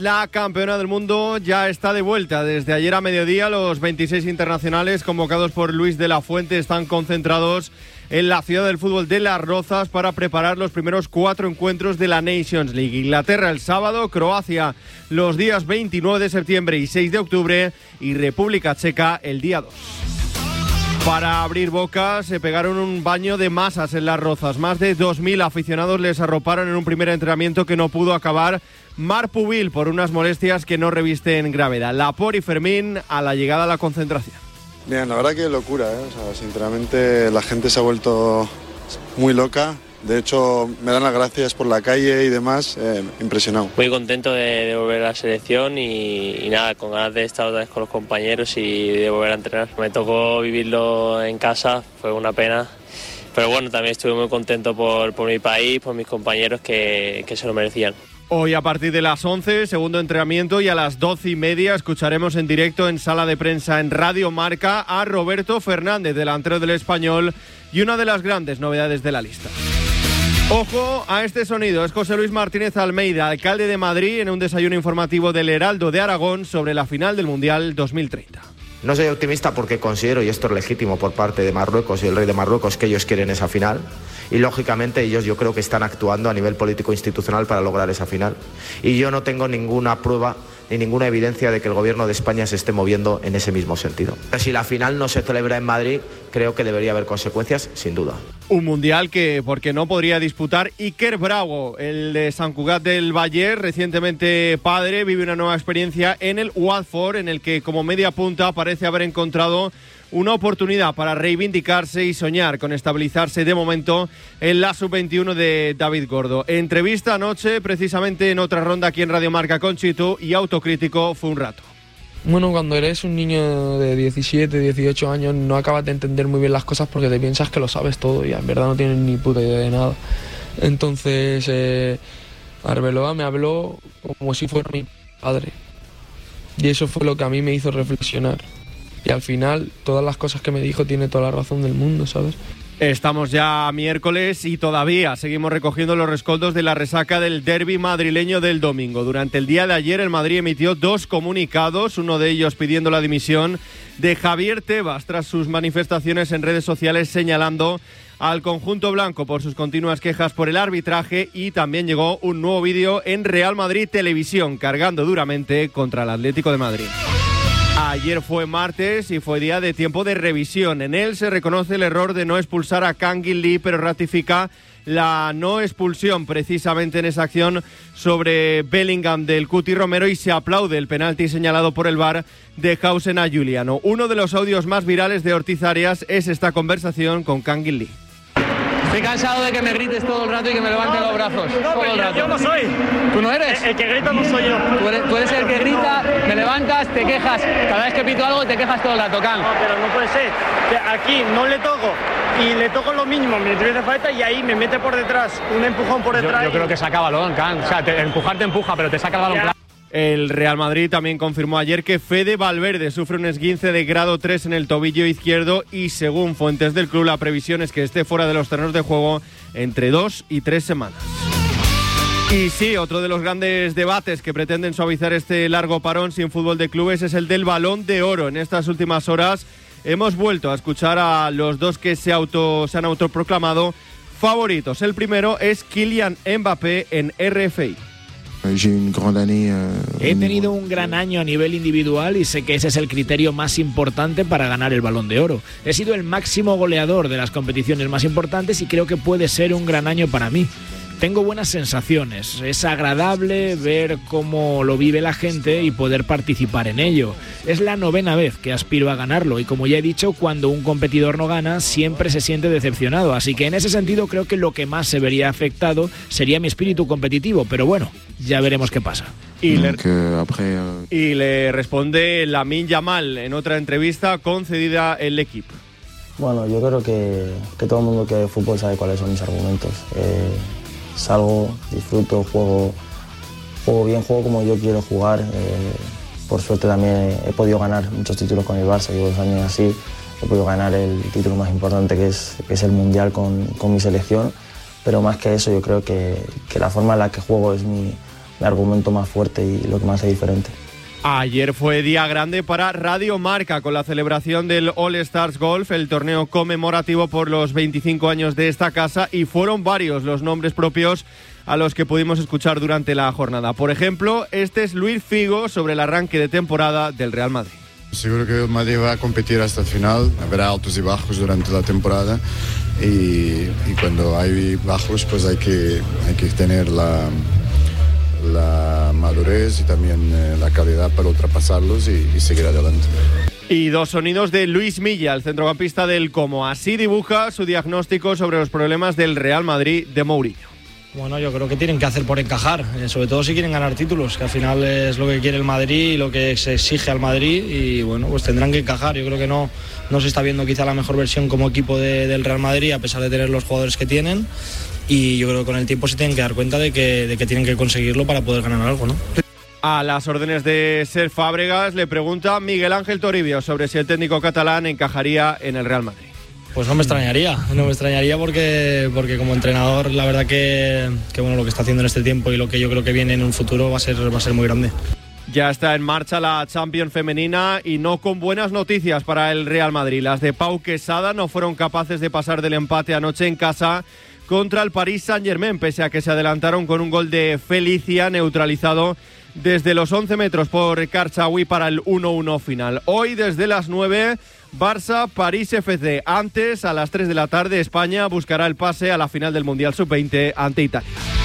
La campeona del mundo ya está de vuelta. Desde ayer a mediodía, los 26 internacionales convocados por Luis de la Fuente están concentrados en la ciudad del fútbol de Las Rozas para preparar los primeros 4 encuentros de la Nations League. Inglaterra el sábado, Croacia los días 29 de septiembre y 6 de octubre y República Checa el día 2. Para abrir bocas, se pegaron un baño de masas en Las Rozas. Más de 2.000 aficionados les arroparon en un primer entrenamiento que no pudo acabar Marc Pubil por unas molestias que no revisten gravedad. Laporte y Fermín a la llegada a la concentración. Bien, la verdad que locura, ¿eh? O sea, sinceramente la gente se ha vuelto muy loca. De hecho, me dan las gracias por la calle y demás, impresionado. Muy contento de volver a la selección y nada, con ganas de estar otra vez con los compañeros y de volver a entrenar. Me tocó vivirlo en casa, fue una pena, pero bueno, también estuve muy contento por mi país, por mis compañeros que se lo merecían. Hoy a partir de las 11, segundo entrenamiento, y a las 12:30 escucharemos en directo en sala de prensa en Radio Marca a Roberto Fernández, delantero del Español y una de las grandes novedades de la lista. Ojo a este sonido, es José Luis Martínez Almeida, alcalde de Madrid, en un desayuno informativo del Heraldo de Aragón sobre la final del Mundial 2030. No soy optimista porque considero, y esto es legítimo por parte de Marruecos y el rey de Marruecos, que ellos quieren esa final. Y lógicamente ellos yo creo que están actuando a nivel político institucional para lograr esa final. Y yo no tengo ninguna prueba ni ninguna evidencia de que el gobierno de España se esté moviendo en ese mismo sentido. Pero si la final no se celebra en Madrid, creo que debería haber consecuencias, sin duda. Un mundial que, porque no podría disputar Iker Bravo, el de Sant Cugat del Vallès, recientemente padre, vive una nueva experiencia en el Watford, en el que como media punta parece haber encontrado una oportunidad para reivindicarse y soñar con estabilizarse de momento en la sub-21 de David Gordo. Entrevista anoche, precisamente en otra ronda aquí en Radio Marca con Chitu, y autocrítico fue un rato. Bueno, cuando eres un niño de 17, 18 años no acabas de entender muy bien las cosas porque te piensas que lo sabes todo y en verdad no tienes ni puta idea de nada. Entonces, Arbeloa me habló como si fuera mi padre y eso fue lo que a mí me hizo reflexionar. Y al final, todas las cosas que me dijo tiene toda la razón del mundo, ¿sabes? Estamos ya miércoles y todavía seguimos recogiendo los rescoldos de la resaca del derbi madrileño del domingo. Durante el día de ayer el Madrid emitió 2 comunicados, uno de ellos pidiendo la dimisión de Javier Tebas tras sus manifestaciones en redes sociales señalando al conjunto blanco por sus continuas quejas por el arbitraje, y también llegó un nuevo vídeo en Real Madrid Televisión cargando duramente contra el Atlético de Madrid. Ayer fue martes y fue día de tiempo de revisión. En él se reconoce el error de no expulsar a Kangin Lee, pero ratifica la no expulsión precisamente en esa acción sobre Bellingham del Cuti Romero, y se aplaude el penalti señalado por el VAR de Hausen a Juliano. Uno de los audios más virales de Ortiz Arias es esta conversación con Kangin Lee. Estoy cansado de que me grites todo el rato y que me levantes los brazos. No, todo el rato. Yo no soy. ¿Tú no eres? El que grita no soy yo. Tú eres el que grita, me levantas, te quejas. Cada vez que pito algo te quejas todo el rato, Can. No, pero no puede ser. Que aquí no le toco y le toco lo mínimo, me hace falta y ahí me mete por detrás, un empujón por detrás. Yo creo que saca balón, Can. O sea, empujar te empuja, pero te saca el balón claro. El Real Madrid también confirmó ayer que Fede Valverde sufre un esguince de grado 3 en el tobillo izquierdo y, según fuentes del club, la previsión es que esté fuera de los terrenos de juego entre 2 y 3 semanas. Y sí, otro de los grandes debates que pretenden suavizar este largo parón sin fútbol de clubes es el del Balón de Oro. En estas últimas horas hemos vuelto a escuchar a los dos que se han autoproclamado favoritos. El primero es Kylian Mbappé en RFI. He tenido un gran año a nivel individual y sé que ese es el criterio más importante para ganar el Balón de Oro. He sido el máximo goleador de las competiciones más importantes y creo que puede ser un gran año para mí. Tengo buenas sensaciones, es agradable ver cómo lo vive la gente y poder participar en ello. Es la 9ª vez que aspiro a ganarlo y, como ya he dicho, cuando un competidor no gana siempre se siente decepcionado, así que en ese sentido creo que lo que más se vería afectado sería mi espíritu competitivo, pero bueno, ya veremos qué pasa. Y le responde Lamine Yamal en otra entrevista concedida el equipo. Bueno, yo creo que todo el mundo que ve fútbol sabe cuáles son mis argumentos. Salgo, disfruto, juego bien, juego como yo quiero jugar. Por suerte también he podido ganar muchos títulos con el Barça, llevo 2 años así. He podido ganar el título más importante que es el Mundial con mi selección. Pero más que eso, yo creo que la forma en la que juego es mi mi argumento más fuerte y lo que me hace diferente. Ayer fue día grande para Radio Marca con la celebración del All Stars Golf, el torneo conmemorativo por los 25 años de esta casa, y fueron varios los nombres propios a los que pudimos escuchar durante la jornada. Por ejemplo, este es Luis Figo sobre el arranque de temporada del Real Madrid. Seguro que el Madrid va a competir hasta el final, habrá altos y bajos durante la temporada y cuando hay bajos pues hay que tener la madurez y también la calidad para ultrapasarlos y seguir adelante. Y dos sonidos de Luis Milla, el centrocampista del Como. Así dibuja su diagnóstico sobre los problemas del Real Madrid de Mourinho. Bueno, yo creo que tienen que hacer por encajar, sobre todo si quieren ganar títulos, que al final es lo que quiere el Madrid y lo que se exige al Madrid, y bueno, pues tendrán que encajar. Yo creo que no se está viendo quizá la mejor versión como equipo del Real Madrid, a pesar de tener los jugadores que tienen, y yo creo que con el tiempo se tienen que dar cuenta de que tienen que conseguirlo para poder ganar algo, ¿no? A las órdenes de Ser Fábregas le pregunta Miguel Ángel Toribio sobre si el técnico catalán encajaría en el Real Madrid. Pues no me extrañaría porque como entrenador la verdad que bueno, lo que está haciendo en este tiempo y lo que yo creo que viene en un futuro va a ser muy grande. Ya está en marcha la Champions femenina y no con buenas noticias para el Real Madrid. Las de Pau Quesada no fueron capaces de pasar del empate anoche en casa contra el Paris Saint-Germain, pese a que se adelantaron con un gol de Felicia neutralizado desde los 11 metros por Karchaoui para el 1-1 final. Hoy desde las 9, Barça, París FC. Antes, a las 3 de la tarde, España buscará el pase a la final del Mundial Sub-20 ante Italia.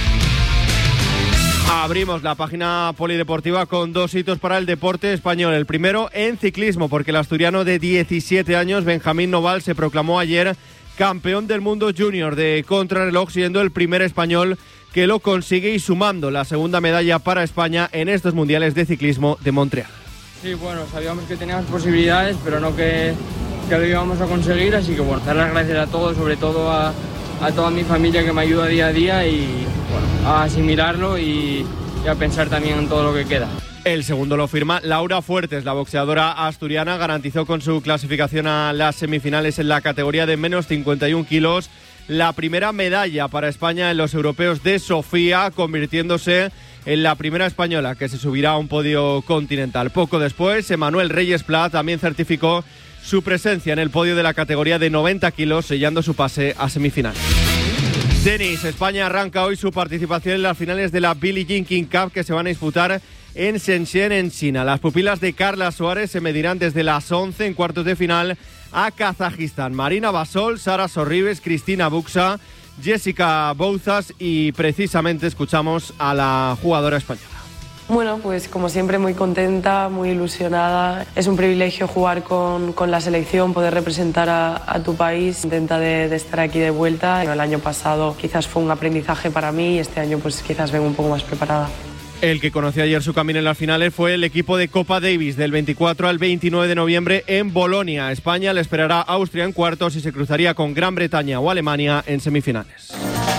Abrimos la página polideportiva con dos hitos para el deporte español. El primero en ciclismo, porque el asturiano de 17 años, Benjamín Noval, se proclamó ayer campeón del mundo junior de contrarreloj, siendo el primer español que lo consigue y sumando la segunda medalla para España en estos mundiales de ciclismo de Montreal. Sí, bueno, sabíamos que teníamos posibilidades, pero no que lo íbamos a conseguir, así que bueno, dar las gracias a todos, sobre todo a toda mi familia que me ayuda día a día y bueno, a asimilarlo y a pensar también en todo lo que queda. El segundo lo firma Laura Fuertes, la boxeadora asturiana, garantizó con su clasificación a las semifinales en la categoría de menos 51 kilos la primera medalla para España en los europeos de Sofía, convirtiéndose en la primera española que se subirá a un podio continental. Poco después, Emanuel Reyes Pla también certificó su presencia en el podio de la categoría de 90 kilos, sellando su pase a semifinales. Tenis, España arranca hoy su participación en las finales de la Billie Jean King Cup que se van a disputar en Shenzhen, en China. Las pupilas de Carla Suárez se medirán desde las 11 en cuartos de final a Kazajistán. Marina Basol, Sara Sorribes, Cristina Buxa, Jessica Bouzas y precisamente escuchamos a la jugadora española. Bueno, pues como siempre muy contenta, muy ilusionada. Es un privilegio jugar con la selección, poder representar a tu país. Intenta de estar aquí de vuelta. El año pasado quizás fue un aprendizaje para mí y este año pues quizás vengo un poco más preparada. El que conoció ayer su camino en las finales fue el equipo de Copa Davis del 24 al 29 de noviembre en Bolonia. España le esperará a Austria en cuartos y se cruzaría con Gran Bretaña o Alemania en semifinales.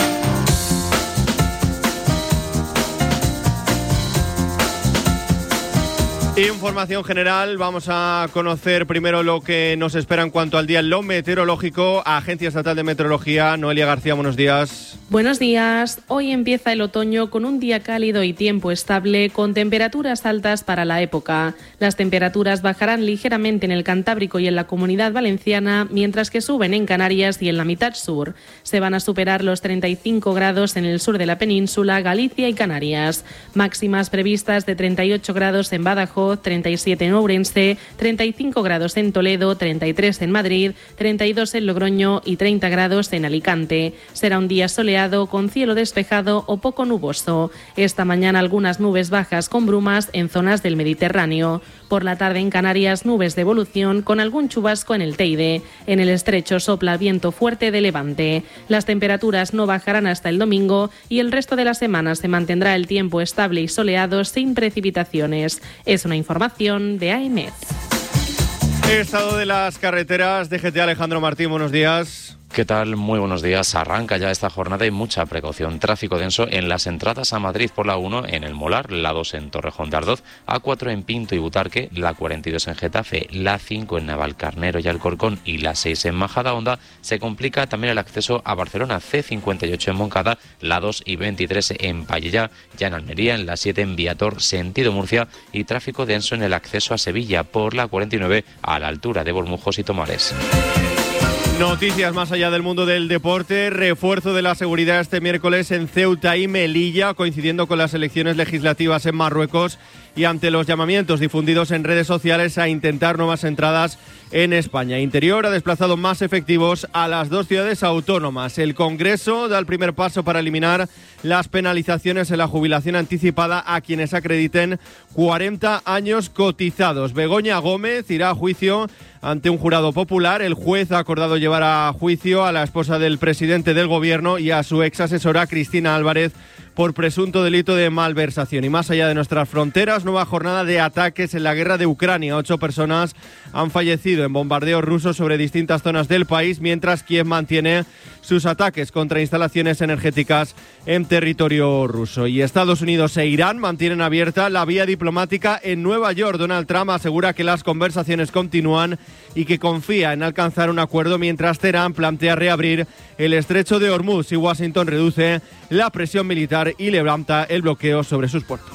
Información general, vamos a conocer primero lo que nos espera en cuanto al día en lo meteorológico. Agencia Estatal de Meteorología, Noelia García, buenos días. Buenos días. Hoy empieza el otoño con un día cálido y tiempo estable, con temperaturas altas para la época. Las temperaturas bajarán ligeramente en el Cantábrico y en la Comunidad Valenciana, mientras que suben en Canarias y en la mitad sur. Se van a superar los 35 grados en el sur de la península, Galicia y Canarias. Máximas previstas de 38 grados en Badajoz, 37 en Ourense, 35 grados en Toledo, 33 en Madrid, 32 en Logroño y 30 grados en Alicante. Será un día soleado con cielo despejado o poco nuboso. Esta mañana algunas nubes bajas con brumas en zonas del Mediterráneo. Por la tarde en Canarias nubes de evolución con algún chubasco en el Teide. En el estrecho sopla viento fuerte de levante. Las temperaturas no bajarán hasta el domingo y el resto de la semana se mantendrá el tiempo estable y soleado sin precipitaciones. Es una información de AEMET. Estado de las carreteras, DGT Alejandro Martín, buenos días. ¿Qué tal? Muy buenos días. Arranca ya esta jornada y mucha precaución. Tráfico denso en las entradas a Madrid por la 1 en el Molar, la 2 en Torrejón de Ardoz, A4 en Pinto y Butarque, la 42 en Getafe, la 5 en Navalcarnero y Alcorcón y la 6 en Majadahonda. Se complica también el acceso a Barcelona, C58 en Moncada, la 2 y 23 en Pallellá, ya en Almería, en la 7 en Viator, sentido Murcia, y tráfico denso en el acceso a Sevilla por la 49 a la altura de Bormujos y Tomares. Noticias más allá del mundo del deporte. Refuerzo de la seguridad este miércoles en Ceuta y Melilla, coincidiendo con las elecciones legislativas en Marruecos y ante los llamamientos difundidos en redes sociales a intentar nuevas entradas en España. Interior ha desplazado más efectivos a las dos ciudades autónomas. El Congreso da el primer paso para eliminar las penalizaciones en la jubilación anticipada a quienes acrediten 40 años cotizados. Begoña Gómez irá a juicio ante un jurado popular. El juez ha acordado llevar a juicio a la esposa del presidente del gobierno y a su ex asesora Cristina Álvarez por presunto delito de malversación. Y más allá de nuestras fronteras, nueva jornada de ataques en la guerra de Ucrania. 8 personas han fallecido en bombardeos rusos sobre distintas zonas del país, mientras Kiev mantiene sus ataques contra instalaciones energéticas en territorio ruso. Y Estados Unidos e Irán mantienen abierta la vía diplomática en Nueva York. Donald Trump asegura que las conversaciones continúan y que confía en alcanzar un acuerdo, mientras Teherán plantea reabrir el estrecho de Hormuz y Washington reduce la presión militar y levanta el bloqueo sobre sus puertos.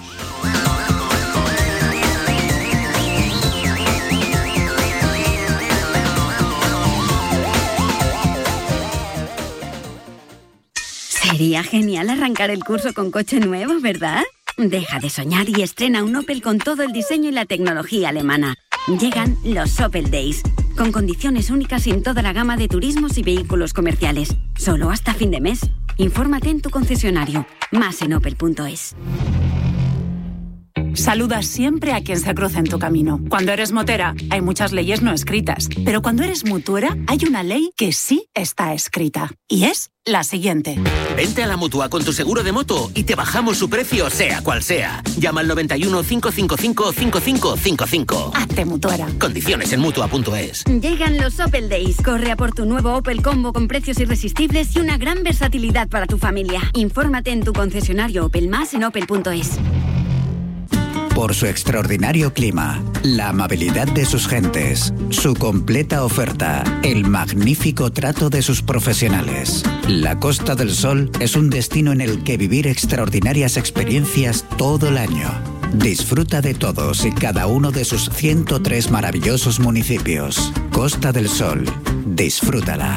Sería genial arrancar el curso con coche nuevo, ¿verdad? Deja de soñar y estrena un Opel con todo el diseño y la tecnología alemana. Llegan los Opel Days, con condiciones únicas en toda la gama de turismos y vehículos comerciales. Solo hasta fin de mes. Infórmate en tu concesionario. Más en opel.es. Saludas siempre a quien se cruza en tu camino. Cuando eres motera, hay muchas leyes no escritas. Pero cuando eres mutuera, hay una ley que sí está escrita. Y es la siguiente. Vente a la Mutua con tu seguro de moto y te bajamos su precio, sea cual sea. Llama al 91 555 5555. Hazte mutuera. Condiciones en Mutua.es. Llegan los Opel Days. Corre a por tu nuevo Opel Combo con precios irresistibles y una gran versatilidad para tu familia. Infórmate en tu concesionario Opel, más en opel.es. Por su extraordinario clima, la amabilidad de sus gentes, su completa oferta, el magnífico trato de sus profesionales. La Costa del Sol es un destino en el que vivir extraordinarias experiencias todo el año. Disfruta de todos y cada uno de sus 103 maravillosos municipios. Costa del Sol, disfrútala.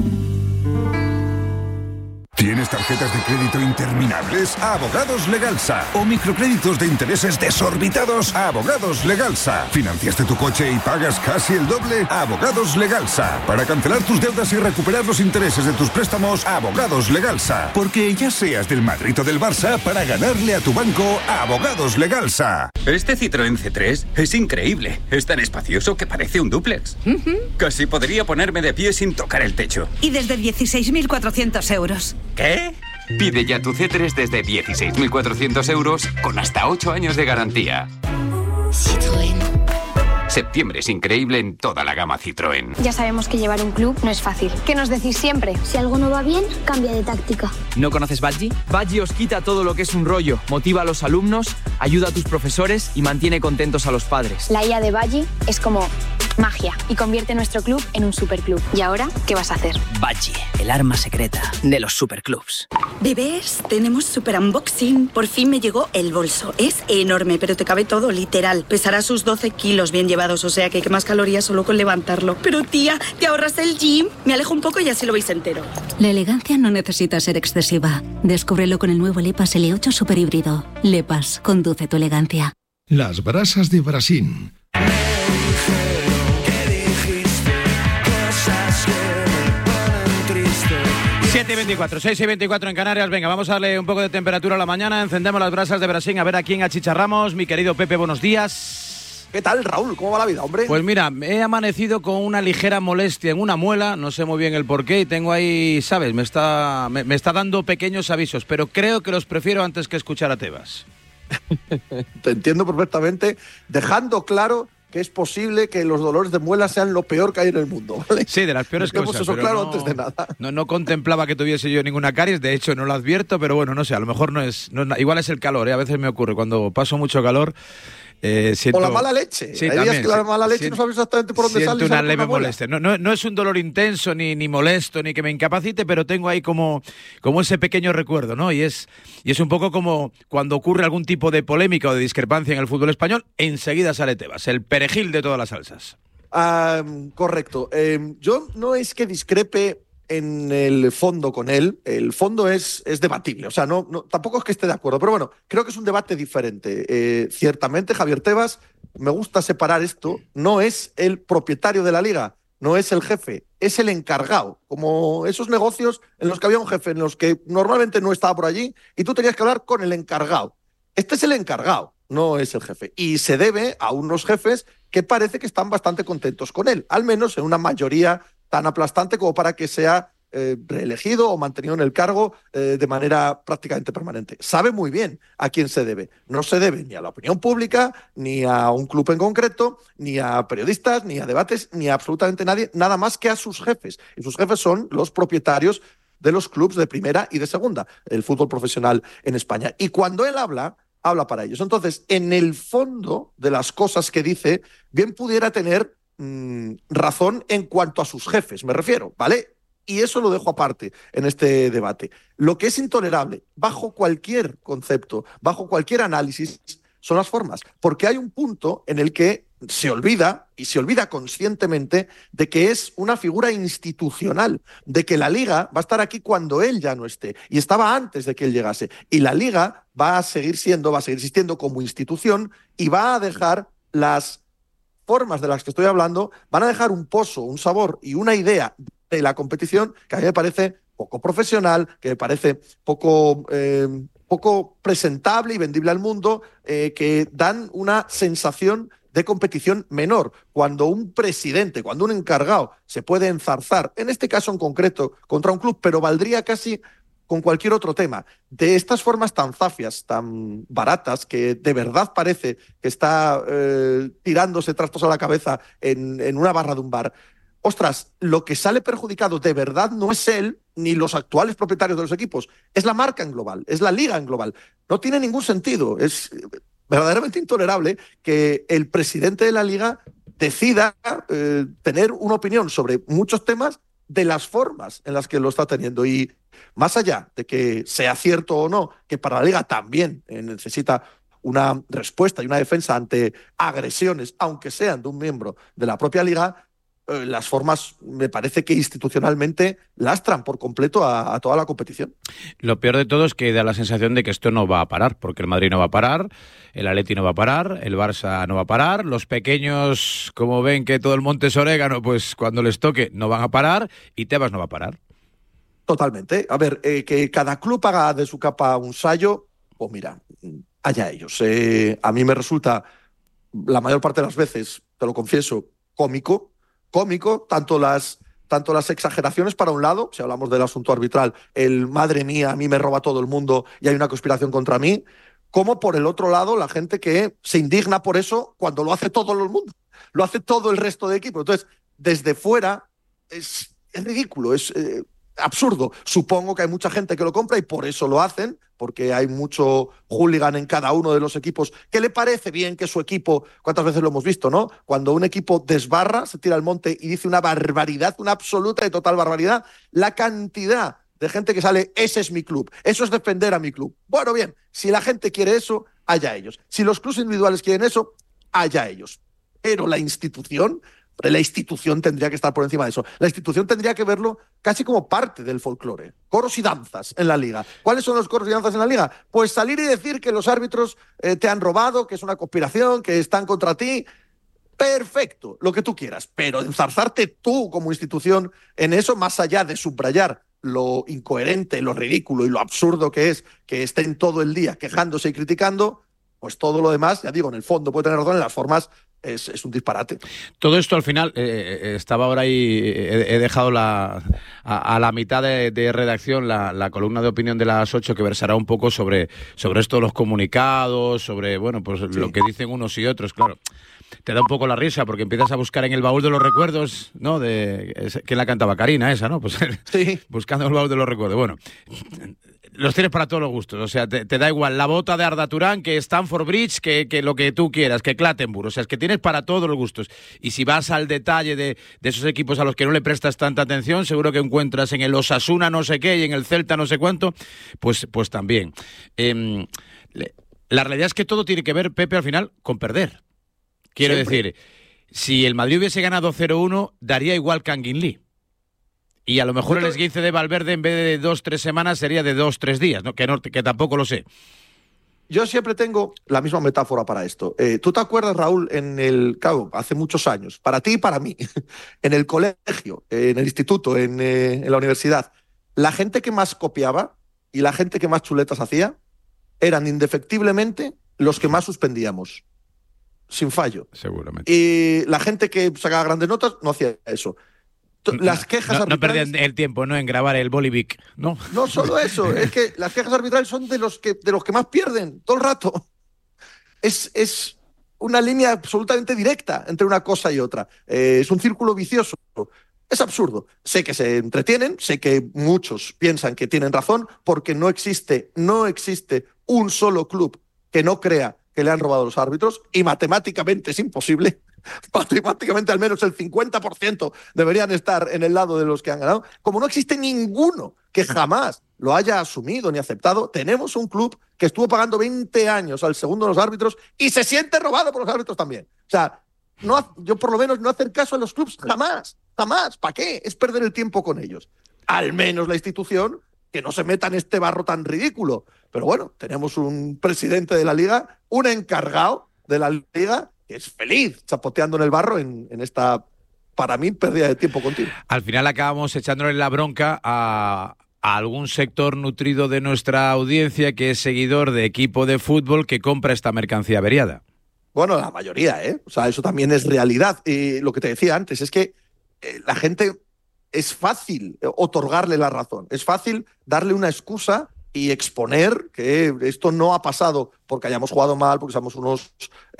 ¿Tienes tarjetas de crédito interminables? Abogados Legalsa. ¿O microcréditos de intereses desorbitados? Abogados Legalsa. ¿Financiaste tu coche y pagas casi el doble? Abogados Legalsa. Para cancelar tus deudas y recuperar los intereses de tus préstamos, Abogados Legalsa. Porque ya seas del Madrid o del Barça, para ganarle a tu banco, Abogados Legalsa. Este Citroën C3 es increíble. Es tan espacioso que parece un dúplex. Casi podría ponerme de pie sin tocar el techo. Y desde 16.400 euros. ¿Qué? Pide ya tu C3 desde 16.400 euros con hasta 8 años de garantía. Citroën. Septiembre es increíble en toda la gama Citroën. Ya sabemos que llevar un club no es fácil. ¿Qué nos decís siempre? Si algo no va bien, cambia de táctica. ¿No conoces Badgie? Badgie os quita todo lo que es un rollo, motiva a los alumnos, ayuda a tus profesores y mantiene contentos a los padres. La IA de Badgie es como magia y convierte nuestro club en un superclub. ¿Y ahora qué vas a hacer? Badgie, el arma secreta de los superclubs. Bebés, tenemos super unboxing. Por fin me llegó el bolso. Es enorme, pero te cabe todo, literal. Pesará sus 12 kilos bien llevados, o sea que quemas calorías solo con levantarlo. Pero tía, ¿te ahorras el gym? Me alejo un poco y así lo veis entero. La elegancia no necesita ser excesiva. Descúbrelo con el nuevo Lepas L8 Super Híbrido. Lepas, conduce tu elegancia. Las brasas de Brasín. 7:24, 6:24 en Canarias. Venga, vamos a darle un poco de temperatura a la mañana. Encendemos las brasas de Brasín a ver a quién achicharramos. Mi querido Pepe, buenos días. ¿Qué tal, Raúl? ¿Cómo va la vida, hombre? Pues mira, he amanecido con una ligera molestia en una muela, no sé muy bien el porqué, y tengo ahí, ¿sabes? Me está dando pequeños avisos, pero creo que los prefiero antes que escuchar a Tebas. Te entiendo perfectamente, dejando claro que es posible que los dolores de muela sean lo peor que hay en el mundo, ¿vale? Sí, de las peores cosas. Eso pero claro antes de nada. No contemplaba que tuviese yo ninguna caries, de hecho no lo advierto, pero bueno, no sé, a lo mejor no es igual es el calor, a veces me ocurre, cuando paso mucho calor... siento... O la mala leche. Sí, hay también, días que la mala leche no sabes exactamente por dónde sale. Siento una leve molestia. No es un dolor intenso, ni molesto, ni que me incapacite, pero tengo ahí como ese pequeño recuerdo, ¿no? Y es un poco como cuando ocurre algún tipo de polémica o de discrepancia en el fútbol español, enseguida sale Tebas, el perejil de todas las salsas. Correcto. Yo no es que discrepe en el fondo con él, el fondo es debatible, o sea, no, tampoco es que esté de acuerdo, pero bueno, creo que es un debate diferente. Ciertamente, Javier Tebas, me gusta separar esto, no es el propietario de la liga, no es el jefe, es el encargado, como esos negocios en los que había un jefe, en los que normalmente no estaba por allí, y tú tenías que hablar con el encargado. Este es el encargado, no es el jefe, y se debe a unos jefes que parece que están bastante contentos con él, al menos en una mayoría tan aplastante como para que sea reelegido o mantenido en el cargo de manera prácticamente permanente. Sabe muy bien a quién se debe. No se debe ni a la opinión pública, ni a un club en concreto, ni a periodistas, ni a debates, ni a absolutamente nadie, nada más que a sus jefes. Y sus jefes son los propietarios de los clubes de primera y de segunda, el fútbol profesional en España. Y cuando él habla para ellos. Entonces, en el fondo de las cosas que dice, bien pudiera tener razón en cuanto a sus jefes, me refiero, ¿vale? Y eso lo dejo aparte en este debate. Lo que es intolerable, bajo cualquier concepto, bajo cualquier análisis, son las formas. Porque hay un punto en el que se olvida, y se olvida conscientemente, de que es una figura institucional, de que la Liga va a estar aquí cuando él ya no esté, y estaba antes de que él llegase. Y la Liga va a seguir existiendo como institución, y va a dejar las formas de las que estoy hablando, van a dejar un pozo, un sabor y una idea de la competición que a mí me parece poco profesional, que me parece poco presentable y vendible al mundo, que dan una sensación de competición menor. Cuando un presidente, cuando un encargado se puede enzarzar, en este caso en concreto, contra un club, pero valdría casi con cualquier otro tema, de estas formas tan zafias, tan baratas, que de verdad parece que está tirándose trastos a la cabeza en una barra de un bar. Ostras, lo que sale perjudicado de verdad no es él ni los actuales propietarios de los equipos, es la marca en global, es la liga en global. No tiene ningún sentido, es verdaderamente intolerable que el presidente de la liga decida tener una opinión sobre muchos temas de las formas en las que lo está teniendo. Y más allá de que sea cierto o no, que para la liga también necesita una respuesta y una defensa ante agresiones, aunque sean de un miembro de la propia liga, las formas me parece que institucionalmente lastran por completo a toda la competición. Lo peor de todo es que da la sensación de que esto no va a parar, porque el Madrid no va a parar, el Atleti no va a parar, el Barça no va a parar, los pequeños, como ven que todo el monte es orégano, pues cuando les toque no van a parar, y Tebas no va a parar. Totalmente. A ver, que cada club haga de su capa un sayo, pues mira, allá ellos. A mí me resulta, la mayor parte de las veces, te lo confieso, cómico, tanto las exageraciones para un lado, si hablamos del asunto arbitral, el madre mía, a mí me roba todo el mundo y hay una conspiración contra mí, como por el otro lado la gente que se indigna por eso cuando lo hace todo el mundo, lo hace todo el resto de equipos. Entonces, desde fuera es ridículo, es absurdo. Supongo que hay mucha gente que lo compra y por eso lo hacen, porque hay mucho hooligan en cada uno de los equipos que le parece bien que su equipo, ¿cuántas veces lo hemos visto, no? Cuando un equipo desbarra, se tira al monte y dice una barbaridad, una absoluta y total barbaridad, la cantidad de gente que sale, ese es mi club, eso es defender a mi club. Bueno, bien, si la gente quiere eso, allá ellos. Si los clubes individuales quieren eso, allá ellos. Pero la institución tendría que estar por encima de eso. La institución tendría que verlo casi como parte del folclore. Coros y danzas en la liga. ¿Cuáles son los coros y danzas en la liga? Pues salir y decir que los árbitros te han robado, que es una conspiración, que están contra ti. Perfecto, lo que tú quieras. Pero enzarzarte tú como institución en eso, más allá de subrayar lo incoherente, lo ridículo y lo absurdo que es que estén todo el día quejándose y criticando, pues todo lo demás, ya digo, en el fondo puede tener razón, en las formas es un disparate. Todo esto al final, estaba ahora ahí, he dejado a la mitad de redacción la columna de opinión de las 8 que versará un poco sobre esto de los comunicados, sobre lo que dicen unos y otros, claro. Te da un poco la risa porque empiezas a buscar en el baúl de los recuerdos, ¿no? ¿Quién la cantaba? Karina, esa, ¿no? Pues sí. Buscando el baúl de los recuerdos. Bueno, los tienes para todos los gustos. O sea, te da igual la bota de Arda Turán, que Stamford Bridge, que lo que tú quieras, que Clattenburg. O sea, es que tienes para todos los gustos. Y si vas al detalle de esos equipos a los que no le prestas tanta atención, seguro que encuentras en el Osasuna no sé qué y en el Celta no sé cuánto, pues también. La realidad es que todo tiene que ver, Pepe, al final, con perder. Quiero decir, si el Madrid hubiese ganado 0-1, daría igual Kangin Lee. Y a lo mejor el esguince de Valverde, en vez de 2-3 semanas, sería de 2-3 días, ¿no? Que tampoco lo sé. Yo siempre tengo la misma metáfora para esto. ¿Tú te acuerdas, Raúl, claro, hace muchos años, para ti y para mí, en el colegio, en el instituto, en la universidad, la gente que más copiaba y la gente que más chuletas hacía eran indefectiblemente los que más suspendíamos? Sin fallo. Seguramente. Y la gente que sacaba grandes notas no hacía eso. Las quejas arbitrales... No perdían el tiempo, ¿no?, en grabar el Bolivic, ¿no? No solo eso, es que las quejas arbitrales son de los que más pierden todo el rato. Es una línea absolutamente directa entre una cosa y otra. Es un círculo vicioso. Es absurdo. Sé que se entretienen, sé que muchos piensan que tienen razón, porque no existe un solo club que no crea que le han robado los árbitros, y matemáticamente es imposible. Matemáticamente al menos el 50% deberían estar en el lado de los que han ganado. Como no existe ninguno que jamás lo haya asumido ni aceptado, tenemos un club que estuvo pagando 20 años al segundo de los árbitros y se siente robado por los árbitros también. O sea, yo por lo menos no hacer caso a los clubs jamás. ¿Para qué? Es perder el tiempo con ellos. Al menos la institución que no se meta en este barro tan ridículo. Pero bueno, tenemos un presidente de la Liga, un encargado de la Liga, que es feliz chapoteando en el barro en esta, para mí, pérdida de tiempo continua. Al final acabamos echándole la bronca a algún sector nutrido de nuestra audiencia que es seguidor de equipo de fútbol que compra esta mercancía averiada. Bueno, la mayoría, ¿eh? O sea, eso también es realidad. Y lo que te decía antes es que la gente... Es fácil otorgarle la razón, es fácil darle una excusa y exponer que esto no ha pasado porque hayamos jugado mal, porque somos unos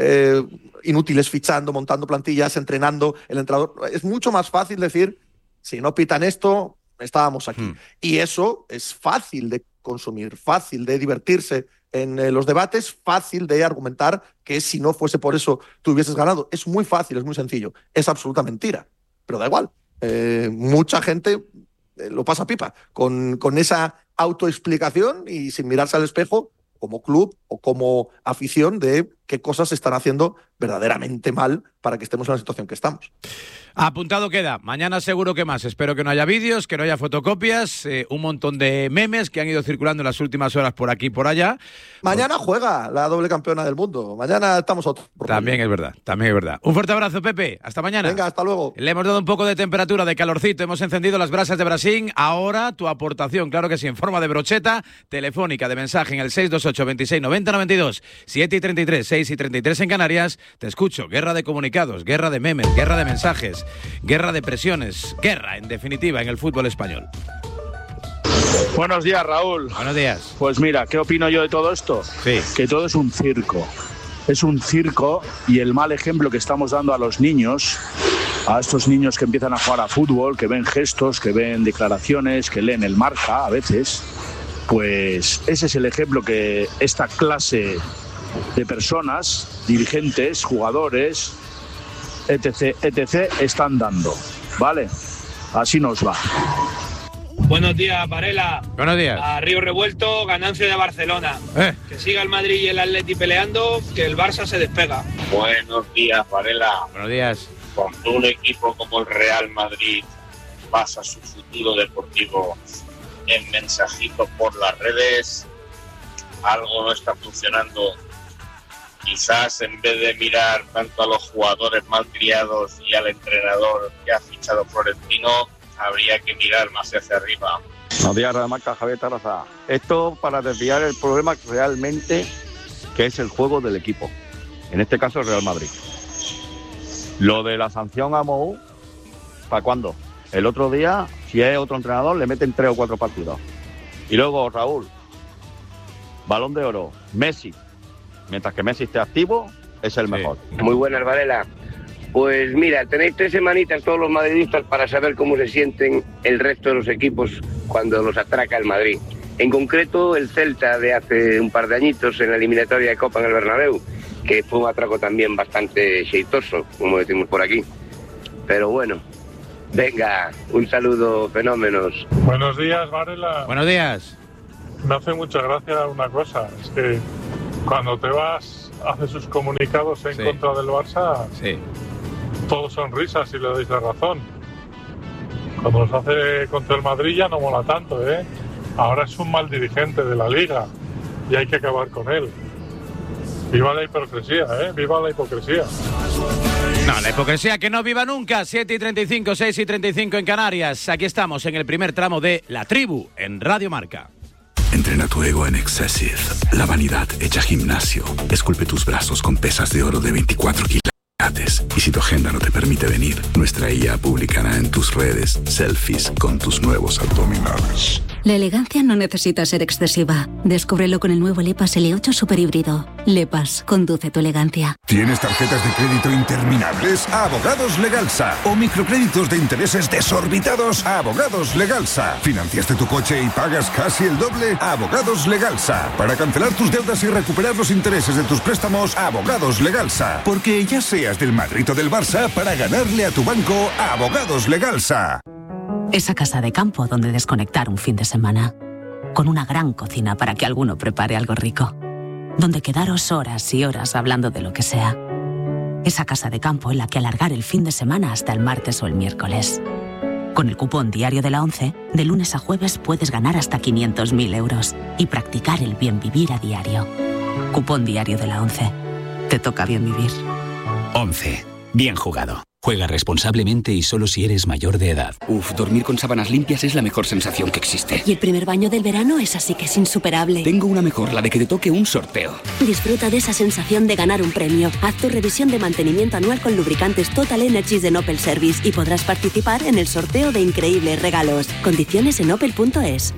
inútiles fichando, montando plantillas, entrenando, el entrenador. Es mucho más fácil decir, si no pitan esto, estábamos aquí. Y eso es fácil de consumir, fácil de divertirse en los debates, fácil de argumentar que si no fuese por eso tú hubieses ganado. Es muy fácil, es muy sencillo. Es absoluta mentira, pero da igual. Mucha gente lo pasa pipa con esa autoexplicación y sin mirarse al espejo como club o como afición de qué cosas se están haciendo verdaderamente mal para que estemos en la situación que estamos. Apuntado queda. Mañana seguro que más. Espero que no haya vídeos, que no haya fotocopias, un montón de memes que han ido circulando en las últimas horas por aquí y por allá. Mañana juega la doble campeona del mundo. Mañana estamos otro. También es verdad, también es verdad. Un fuerte abrazo, Pepe. Hasta mañana. Venga, hasta luego. Le hemos dado un poco de temperatura, de calorcito. Hemos encendido las brasas de Brasil. Ahora tu aportación, claro que sí, en forma de brocheta telefónica de mensaje en el 628 26 90 92, 7 y 33, 6 y 33 en Canarias. Te escucho. Guerra de comunicados, guerra de memes, guerra de mensajes, guerra de presiones, guerra, en definitiva, en el fútbol español. Buenos días, Raúl. Buenos días. Pues mira, ¿qué opino yo de todo esto? Sí. Que todo es un circo. Es un circo, y el mal ejemplo que estamos dando a los niños, a estos niños que empiezan a jugar a fútbol, que ven gestos, que ven declaraciones, que leen el Marca a veces, pues ese es el ejemplo que esta clase de personas, dirigentes, jugadores, etc., están dando, ¿vale? Así nos va. Buenos días, Varela. Buenos días. A Río Revuelto, ganancia de Barcelona. Que siga el Madrid y el Atleti peleando, que el Barça se despega. Buenos días, Varela. Buenos días. Cuando un equipo como el Real Madrid basa su futuro deportivo en mensajitos por las redes, algo no está funcionando. Quizás en vez de mirar tanto a los jugadores malcriados y al entrenador que ha fichado Florentino, habría que mirar más hacia arriba. Buenos días, Radio Marca, Javier Tarraza. Esto para desviar el problema realmente que es el juego del equipo. En este caso, el Real Madrid. Lo de la sanción a Mou, ¿para cuándo? El otro día, si es otro entrenador, le meten 3 o 4 partidos. Y luego, Raúl, Balón de Oro, Messi. Mientras que Messi esté activo, es el mejor. Muy buenas, Varela. Pues mira, tenéis 3 semanitas todos los madridistas para saber cómo se sienten el resto de los equipos cuando los atraca el Madrid. En concreto, el Celta de hace un par de añitos en la eliminatoria de Copa en el Bernabéu, que fue un atraco también bastante xeitoso, como decimos por aquí. Pero bueno, venga, un saludo, fenómenos. Buenos días, Varela. Buenos días. Me hace mucha gracia una cosa, es que cuando te vas, hace sus comunicados en contra del Barça, todos son risas y le dais la razón. Cuando los hace contra el Madrid ya no mola tanto, ¿eh? Ahora es un mal dirigente de la Liga y hay que acabar con él. Viva la hipocresía, ¿eh? Viva la hipocresía. No, la hipocresía que no viva nunca. 7:35, 6:35 en Canarias. Aquí estamos en el primer tramo de La Tribu en Radio Marca. Entrena tu ego en Excessive. La vanidad hecha gimnasio. Esculpe tus brazos con pesas de oro de 24 quilates. Y si tu agenda no te permite venir, nuestra IA publicará en tus redes selfies con tus nuevos abdominales. La elegancia no necesita ser excesiva. Descúbrelo con el nuevo LePas L8 Super Híbrido. LePas, conduce tu elegancia. ¿Tienes tarjetas de crédito interminables? Abogados Legalsa. ¿O microcréditos de intereses desorbitados? Abogados Legalsa. ¿Financiaste tu coche y pagas casi el doble? Abogados Legalsa. Para cancelar tus deudas y recuperar los intereses de tus préstamos, Abogados Legalsa. Porque ya seas del Madrid o del Barça, para ganarle a tu banco, Abogados Legalsa. Esa casa de campo donde desconectar un fin de semana. Con una gran cocina para que alguno prepare algo rico. Donde quedaros horas y horas hablando de lo que sea. Esa casa de campo en la que alargar el fin de semana hasta el martes o el miércoles. Con el cupón diario de la ONCE, de lunes a jueves puedes ganar hasta 500.000 euros y practicar el bien vivir a diario. Cupón diario de la ONCE. Te toca bien vivir. 11. Bien jugado. Juega responsablemente y solo si eres mayor de edad. Dormir con sábanas limpias es la mejor sensación que existe. Y el primer baño del verano es así que es insuperable. Tengo una mejor, la de que te toque un sorteo. Disfruta de esa sensación de ganar un premio. Haz tu revisión de mantenimiento anual con lubricantes Total Energies de Opel Service y podrás participar en el sorteo de increíbles regalos. Condiciones en opel.es.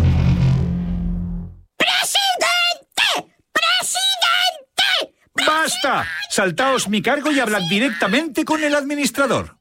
¡Basta! Saltaos mi cargo y hablad directamente con el administrador.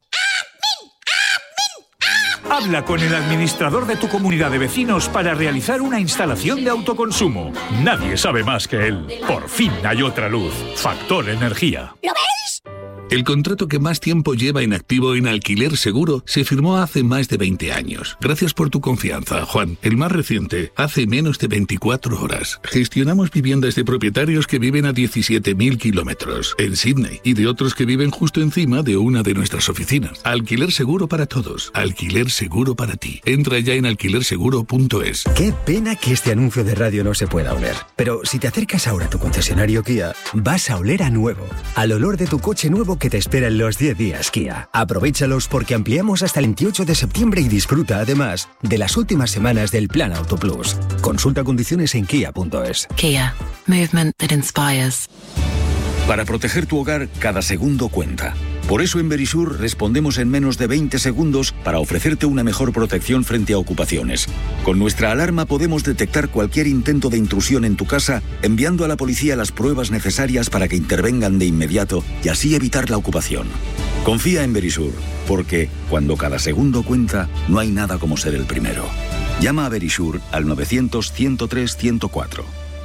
Habla con el administrador de tu comunidad de vecinos para realizar una instalación de autoconsumo. Nadie sabe más que él. Por fin hay otra luz. Factor Energía. ¿Lo ves? El contrato que más tiempo lleva inactivo en Alquiler Seguro se firmó hace más de 20 años. Gracias por tu confianza, Juan. El más reciente, hace menos de 24 horas. Gestionamos viviendas de propietarios que viven a 17.000 kilómetros en Sydney y de otros que viven justo encima de una de nuestras oficinas. Alquiler Seguro para todos. Alquiler Seguro para ti. Entra ya en alquilerseguro.es. Qué pena que este anuncio de radio no se pueda oler. Pero si te acercas ahora a tu concesionario Kia, vas a oler a nuevo. Al olor de tu coche nuevo que te espera en los 10 días Kia. Aprovéchalos porque ampliamos hasta el 28 de septiembre y disfruta además de las últimas semanas del Plan Auto Plus. Consulta condiciones en kia.es. Kia. Movement that inspires. Para proteger tu hogar, cada segundo cuenta. Por eso en Verisur respondemos en menos de 20 segundos para ofrecerte una mejor protección frente a ocupaciones. Con nuestra alarma podemos detectar cualquier intento de intrusión en tu casa, enviando a la policía las pruebas necesarias para que intervengan de inmediato y así evitar la ocupación. Confía en Verisur, porque cuando cada segundo cuenta, no hay nada como ser el primero. Llama a Verisur al 900-103-104.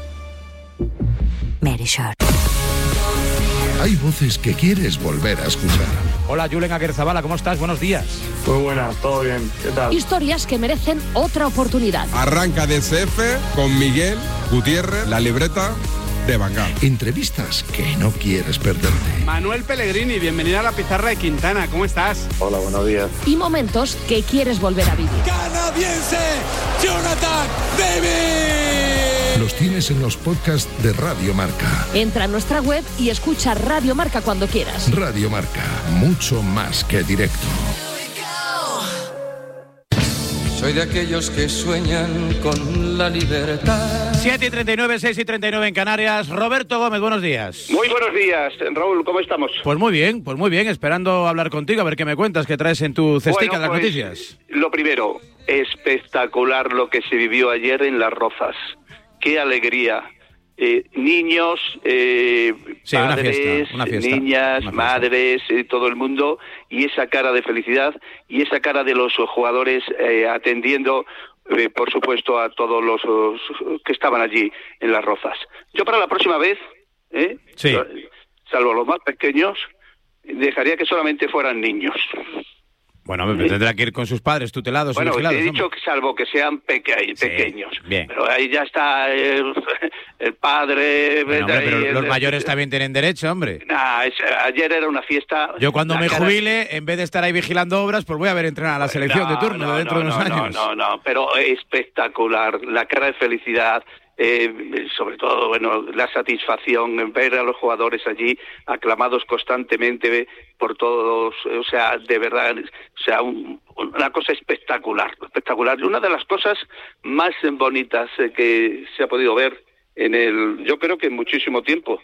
Verisur. Hay voces que quieres volver a escuchar. Hola, Julen Aguerzabala, ¿cómo estás? Buenos días. Muy buenas, todo bien. ¿Qué tal? Historias que merecen otra oportunidad. Arranca DCF con Miguel Gutiérrez, la libreta de Van Gaal. Entrevistas que no quieres perderte. Manuel Pellegrini, bienvenido a la pizarra de Quintana. ¿Cómo estás? Hola, buenos días. Y momentos que quieres volver a vivir. ¡Canadiense! ¡Jonathan David! Los tienes en los podcasts de Radio Marca. Entra a nuestra web y escucha Radio Marca cuando quieras. Radio Marca, mucho más que directo. Soy de aquellos que sueñan con la libertad. 7:39, 6:39 en Canarias. Roberto Gómez, buenos días. Muy buenos días, Raúl, ¿cómo estamos? Pues muy bien, esperando hablar contigo, a ver qué me cuentas, qué traes en tu cestica las noticias. Lo primero, espectacular lo que se vivió ayer en Las Rozas. Qué alegría. Niños, padres, una fiesta, niñas, madres, todo el mundo, y esa cara de felicidad y esa cara de los jugadores atendiendo, por supuesto, a todos los que estaban allí en Las Rozas. Yo para la próxima vez, salvo los más pequeños, dejaría que solamente fueran niños. Bueno, tendrá que ir con sus padres tutelados. Bueno, vigilados, he dicho que salvo que sean pequeños. Bien. Pero ahí ya está el padre. Bueno, hombre, pero los mayores también tienen derecho, hombre. Ayer era una fiesta. Yo cuando me jubile, en vez de estar ahí vigilando obras, pues voy a ver entrenar a la selección de turno dentro de unos años. No, pero espectacular. La cara de felicidad. Sobre todo, la satisfacción en ver a los jugadores allí aclamados constantemente por todos, o sea, de verdad, una cosa espectacular. Una de las cosas más bonitas que se ha podido ver yo creo que en muchísimo tiempo.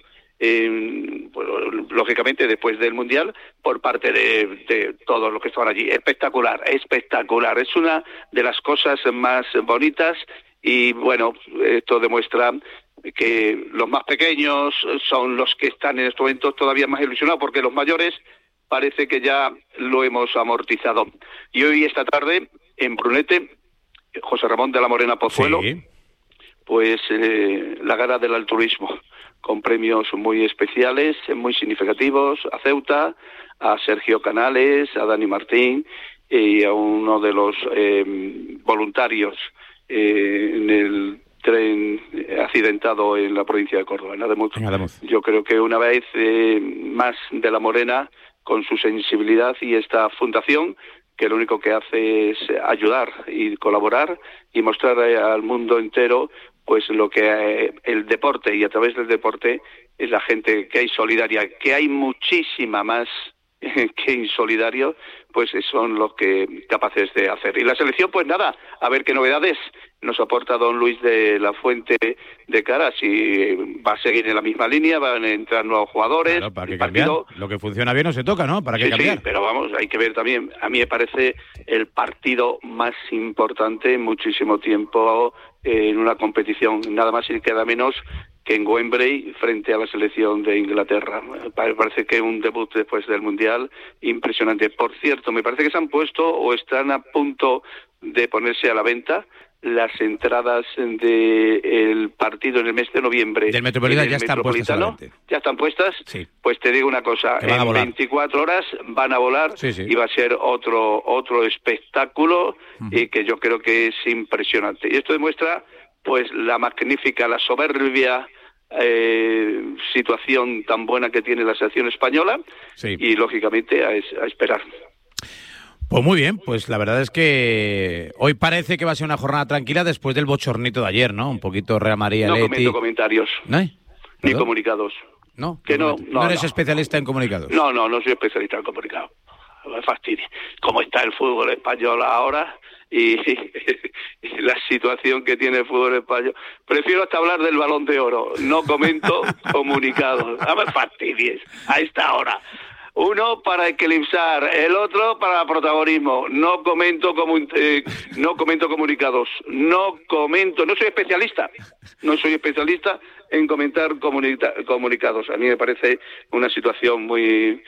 Lógicamente después del Mundial, por parte de todos los que estaban allí. Espectacular. Es una de las cosas más bonitas. Y bueno, esto demuestra que los más pequeños son los que están en estos momentos todavía más ilusionados, porque los mayores parece que ya lo hemos amortizado. Y hoy, esta tarde, en Brunete, José Ramón de la Morena Pozuelo, pues la gala del altruismo, con premios muy especiales, muy significativos, a Ceuta, a Sergio Canales, a Dani Martín y a uno de los voluntarios en el tren accidentado en la provincia de Córdoba, en Ademuz. Yo creo que una vez más de la Morena, con su sensibilidad y esta fundación, que lo único que hace es ayudar y colaborar y mostrar al mundo entero pues lo que el deporte, y a través del deporte es la gente que hay solidaria, que hay muchísima más que insolidario, pues son los que capaces de hacer. Y la selección, pues nada, a ver qué novedades nos aporta don Luis de la Fuente de cara, si va a seguir en la misma línea, van a entrar nuevos jugadores. Claro, ¿para qué cambiar? Lo que funciona bien no se toca, ¿no? ¿Para qué cambiar? Sí, pero vamos, hay que ver también, a mí me parece el partido más importante en muchísimo tiempo en una competición, nada más y nada menos que en Wembley frente a la selección de Inglaterra. Me parece que un debut después del Mundial impresionante. Por cierto, me parece que se han puesto o están a punto de ponerse a la venta las entradas del partido en el mes de noviembre. Del Metropolitano ya están puestas a la venta. ¿Ya están puestas? Sí. Pues te digo una cosa, en 24 horas van a volar y va a ser otro espectáculo y que yo creo que es impresionante. Y esto demuestra pues la magnífica, la soberbia situación tan buena que tiene la selección española y lógicamente a esperar. Pues muy bien, pues la verdad es que hoy parece que va a ser una jornada tranquila después del bochornito de ayer, ¿no? Un poquito Real Madrid, No Leti. comento comentarios. ¿No? Ni comunicados. No, que no eres especialista en comunicados. No soy especialista en comunicados. Me fastidia. ¿Cómo está el fútbol español ahora? Y la situación que tiene el fútbol español. Prefiero hasta hablar del Balón de Oro. No comento comunicados. No me fastidies a esta hora. Uno para eclipsar, el otro para protagonismo. No comento comunicados. No soy especialista. No soy especialista en comentar comunicados. A mí me parece una situación muy...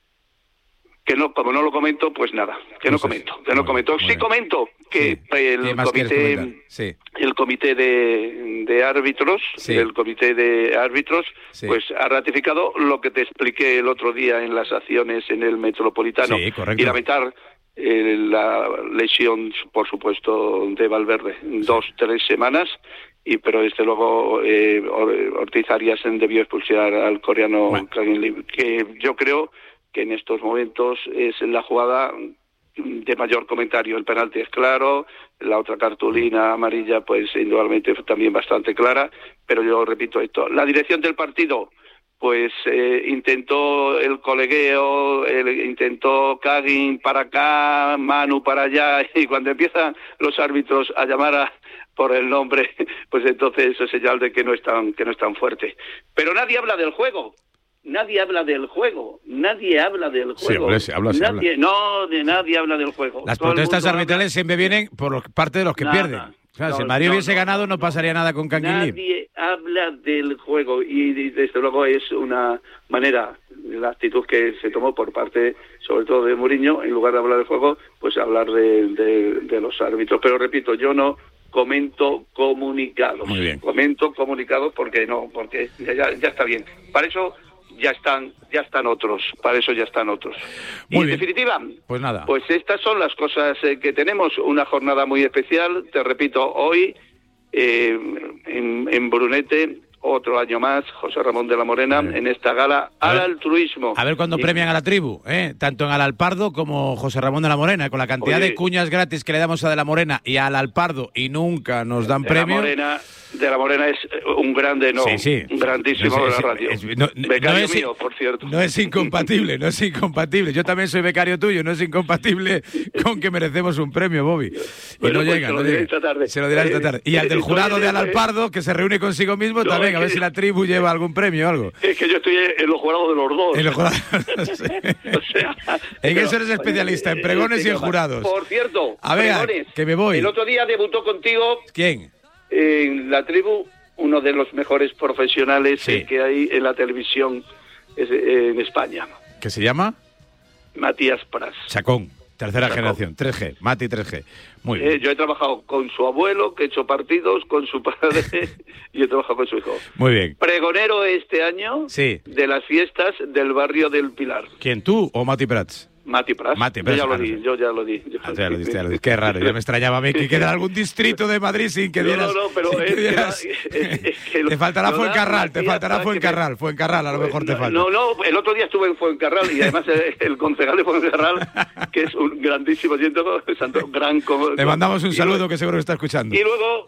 como no lo comento, pues nada, no comento. Sí comento que el comité de árbitros, pues ha ratificado lo que te expliqué el otro día en las acciones en el Metropolitano. Sí, correcto. Y lamentar la lesión, por supuesto, de Valverde, 2-3 semanas. Pero desde luego Ortiz Ariasen debió expulsar al coreano Kangin Lee, que yo creo que en estos momentos es la jugada de mayor comentario. El penalti es claro, la otra cartulina amarilla pues indudablemente también bastante clara, pero yo repito esto, la dirección del partido pues intentó el colegueo, intentó Kagin para acá, Manu para allá, y cuando empiezan los árbitros a llamar por el nombre, pues entonces eso es señal de que no es tan fuerte. Pero nadie habla del juego. Nadie habla del juego. Sí, hombre, se habla. Nadie habla del juego. Las protestas arbitrales siempre vienen por parte de los que pierden. Claro, si el Madrid hubiese ganado no pasaría nada con Canguilí. Nadie habla del juego y desde luego es una manera, la actitud que se tomó por parte sobre todo de Mourinho, en lugar de hablar del juego, pues hablar de los árbitros. Pero repito, yo no comento comunicados. Muy bien. Comento comunicados porque ya está bien. Para eso ya están otros. Y en definitiva, pues nada. Pues estas son las cosas que tenemos. Una jornada muy especial, te repito, hoy en Brunete, otro año más, José Ramón de la Morena, en esta gala al altruismo. A ver cuándo premian a la tribu, tanto en Alalpardo como José Ramón de la Morena, con la cantidad de cuñas gratis que le damos a de la Morena y a Alalpardo y nunca nos dan premio. De la Morena es un grande, un grandísimo de la radio. Becario mío, por cierto. No es incompatible. Yo también soy becario tuyo, no es incompatible con que merecemos un premio, Bobby. Bueno, y no llega, se lo diré esta tarde. Se lo dirá esta tarde. Y al del jurado de Alalpardo, que se reúne consigo mismo, también, a ver si la tribu lleva algún premio o algo. Es que yo estoy en los jurados de los dos. En los jurados, en eso eres especialista, en pregones y en jurados. Por cierto, a ver, pregones, que me voy. El otro día debutó contigo. ¿Quién? En la tribu, uno de los mejores profesionales que hay en la televisión en España. ¿Qué se llama? Matías Prats. Chacón, tercera generación, 3G, Mati 3G. Muy bien. Yo he trabajado con su abuelo, que he hecho partidos, con su padre, y he trabajado con su hijo. Muy bien. Pregonero este año de las fiestas del barrio del Pilar. ¿Quién, tú o Mati Prats? Mati Prats. Yo ya lo di. Ya lo diste. Qué raro, ya me extrañaba a mí que queda algún distrito de Madrid sin que dieras. Pero te faltará Fuencarral, Fuencarral, a lo mejor te falta. No, el otro día estuve en Fuencarral y además el concejal de Fuencarral, que es un grandísimo gran. Le mandamos un saludo que seguro que está escuchando. Y luego,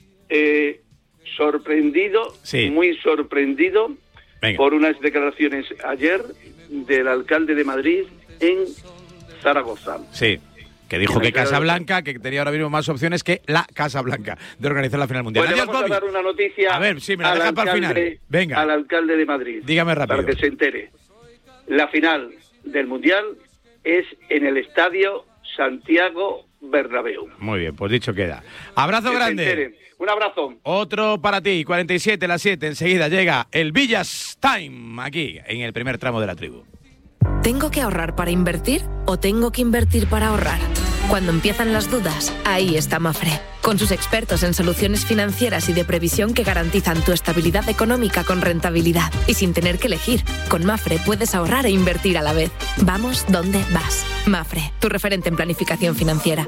sorprendido, muy sorprendido, por unas declaraciones ayer del alcalde de Madrid en Zaragoza. Sí, que dijo que Casablanca, que tenía ahora mismo más opciones que la Casablanca de organizar la final mundial. Pues vamos a dar una noticia. A ver, sí, me la dejan para el final. Venga. Al alcalde de Madrid. Dígame rápido. Para que se entere. La final del mundial es en el estadio Santiago Bernabéu. Muy bien, pues dicho queda. Abrazo grande. Un abrazo. Otro para ti, 47 las 7. Enseguida llega el Villas Time aquí en el primer tramo de la tribu. ¿Tengo que ahorrar para invertir o tengo que invertir para ahorrar? Cuando empiezan las dudas, ahí está Mafre, con sus expertos en soluciones financieras y de previsión que garantizan tu estabilidad económica con rentabilidad y sin tener que elegir. Con Mafre puedes ahorrar e invertir a la vez. Vamos donde vas. Mafre, tu referente en planificación financiera.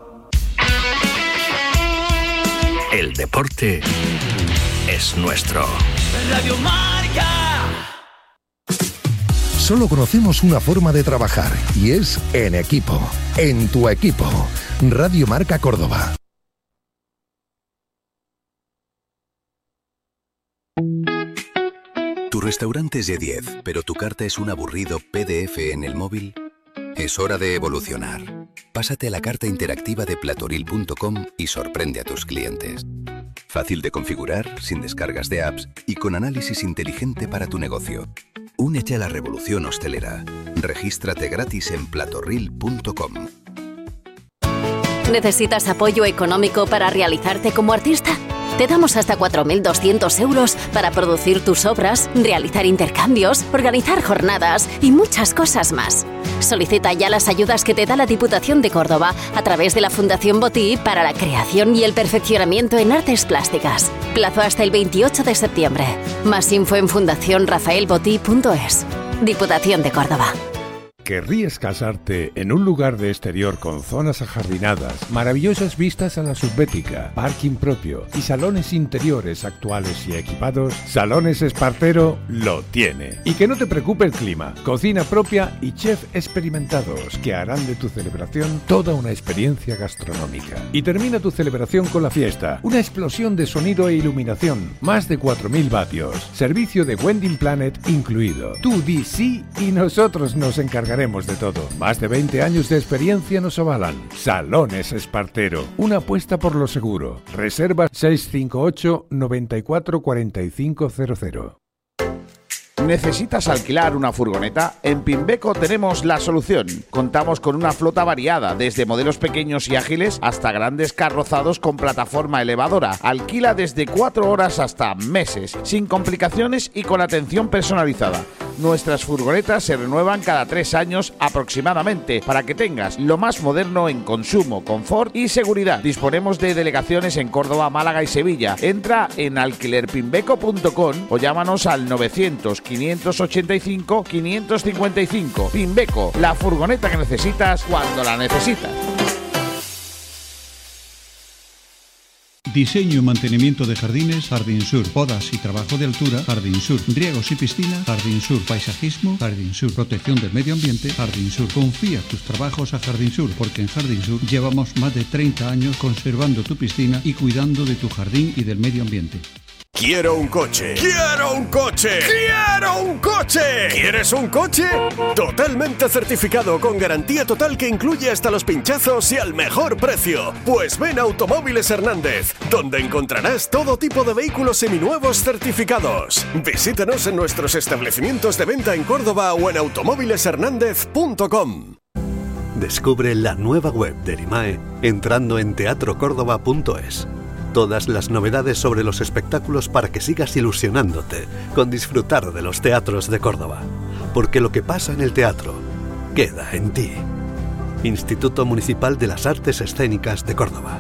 El deporte es nuestro. Radio Marca. Solo conocemos una forma de trabajar y es en equipo. En tu equipo. Radio Marca Córdoba. Tu restaurante es de 10, pero tu carta es un aburrido PDF en el móvil. Es hora de evolucionar. Pásate a la carta interactiva de platoril.com y sorprende a tus clientes. Fácil de configurar, sin descargas de apps y con análisis inteligente para tu negocio. Únete a la revolución hostelera. Regístrate gratis en platoril.com. ¿Necesitas apoyo económico para realizarte como artista? Te damos hasta 4.200 euros para producir tus obras, realizar intercambios, organizar jornadas y muchas cosas más. Solicita ya las ayudas que te da la Diputación de Córdoba a través de la Fundación Botí para la creación y el perfeccionamiento en artes plásticas. Plazo hasta el 28 de septiembre. Más info en fundacionrafaelbotí.es. Diputación de Córdoba. ¿Querrías casarte en un lugar de exterior con zonas ajardinadas, maravillosas vistas a la subbética, parking propio y salones interiores actuales y equipados? Salones Espartero lo tiene. Y que no te preocupe el clima, cocina propia y chef experimentados que harán de tu celebración toda una experiencia gastronómica. Y termina tu celebración con la fiesta, una explosión de sonido e iluminación, más de 4.000 vatios, servicio de Wedding Planet incluido. Tú di sí y nosotros nos encargaremos de todo. Más de 20 años de experiencia nos avalan. Salones Espartero, una apuesta por lo seguro. Reserva 658 94 45 00. ¿Necesitas alquilar una furgoneta? En Pimbeco tenemos la solución. Contamos con una flota variada, desde modelos pequeños y ágiles hasta grandes carrozados con plataforma elevadora. Alquila desde 4 horas hasta meses, sin complicaciones y con atención personalizada. Nuestras furgonetas se renuevan cada 3 años aproximadamente, para que tengas lo más moderno en consumo, confort y seguridad. Disponemos de delegaciones en Córdoba, Málaga y Sevilla. Entra en alquilerpimbeco.com o llámanos al 900-585-555. Pimbeco, la furgoneta que necesitas cuando la necesitas. Diseño y mantenimiento de jardines, Jardín Sur. Podas y trabajo de altura, Jardín Sur. Riegos y piscina, Jardín Sur. Paisajismo, Jardín Sur. Protección del medio ambiente, Jardín Sur. Confía tus trabajos a Jardín Sur, porque en Jardín Sur llevamos más de 30 años conservando tu piscina y cuidando de tu jardín y del medio ambiente. Quiero un coche. ¡Quiero un coche! ¡Quiero un coche! ¿Quieres un coche? Totalmente certificado, con garantía total que incluye hasta los pinchazos y al mejor precio. Pues ven a Automóviles Hernández, donde encontrarás todo tipo de vehículos seminuevos certificados. Visítanos en nuestros establecimientos de venta en Córdoba o en automóvileshernandez.com. Descubre la nueva web del IMAE entrando en teatrocórdoba.es. Todas las novedades sobre los espectáculos para que sigas ilusionándote con disfrutar de los teatros de Córdoba. Porque lo que pasa en el teatro queda en ti. Instituto Municipal de las Artes Escénicas de Córdoba.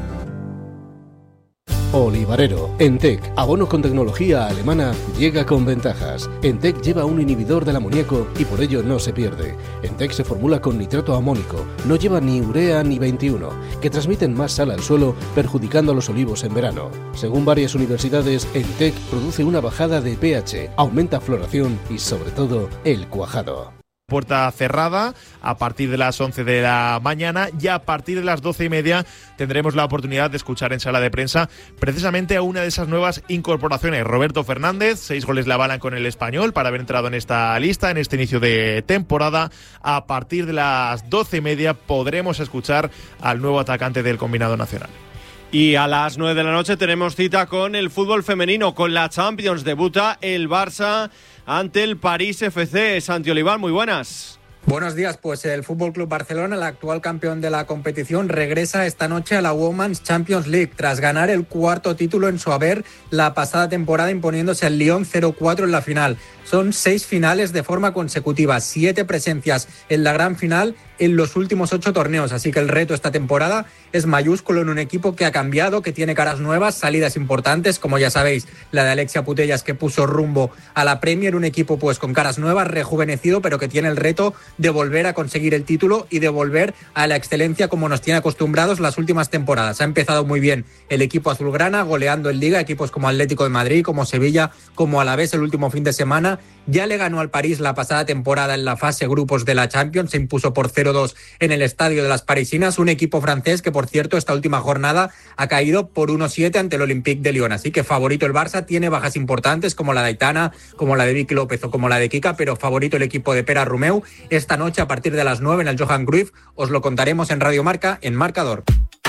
Olivarero. Entec, abono con tecnología alemana, llega con ventajas. Entec lleva un inhibidor del amoníaco y por ello no se pierde. Entec se formula con nitrato amónico, no lleva ni urea ni 21, que transmiten más sal al suelo, perjudicando a los olivos en verano. Según varias universidades, Entec produce una bajada de pH, aumenta floración y sobre todo el cuajado. Puerta cerrada a partir de las 11 de la mañana y a partir de las 12:30 tendremos la oportunidad de escuchar en sala de prensa precisamente a una de esas nuevas incorporaciones, Roberto Fernández. 6 goles le avalan con el Español para haber entrado en esta lista, en este inicio de temporada. A partir de las 12:30 podremos escuchar al nuevo atacante del combinado nacional. Y a las 9 de la noche tenemos cita con el fútbol femenino, con la Champions. Debuta el Barça ante el París FC. Santi Olivar, muy buenas. Buenos días, pues el FC Barcelona, el actual campeón de la competición, regresa esta noche a la Women's Champions League tras ganar el 4º título en su haber la pasada temporada, imponiéndose al Lyon 0-4 en la final. Son 6 finales de forma consecutiva, 7 presencias en la gran final en los últimos 8 torneos, así que el reto esta temporada es mayúsculo en un equipo que ha cambiado, que tiene caras nuevas, salidas importantes, como ya sabéis, la de Alexia Putellas, que puso rumbo a la Premier, un equipo pues con caras nuevas, rejuvenecido, pero que tiene el reto de volver a conseguir el título y de volver a la excelencia como nos tiene acostumbrados las últimas temporadas. Ha empezado muy bien el equipo azulgrana, goleando en Liga equipos como Atlético de Madrid, como Sevilla, como Alavés el último fin de semana. Ya le ganó al París la pasada temporada en la fase grupos de la Champions, se impuso por 0-2 en el estadio de las parisinas, un equipo francés que, por cierto, esta última jornada ha caído por 1-7 ante el Olympique de Lyon, así que favorito el Barça, tiene bajas importantes como la de Aitana, como la de Vicky López o como la de Kika, pero favorito el equipo de Pera Romeu. Esta noche a partir de las 9 en el Johan Cruyff, os lo contaremos en Radio Marca, en Marcador.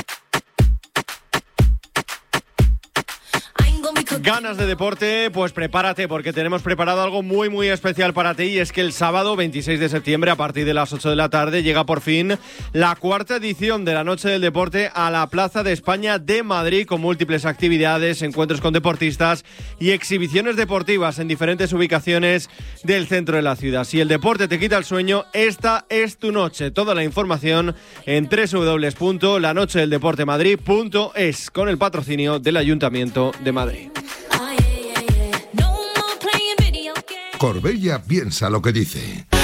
Ganas de deporte, pues prepárate, porque tenemos preparado algo muy muy especial para ti, y es que el sábado 26 de septiembre a partir de las 8 de la tarde llega por fin la 4ª edición de la Noche del Deporte a la Plaza de España de Madrid, con múltiples actividades, encuentros con deportistas y exhibiciones deportivas en diferentes ubicaciones del centro de la ciudad. Si el deporte te quita el sueño, esta es tu noche. Toda la información en www.lanochedeldeportemadrid.es, con el patrocinio del Ayuntamiento de Madrid. Corbella piensa lo que dice.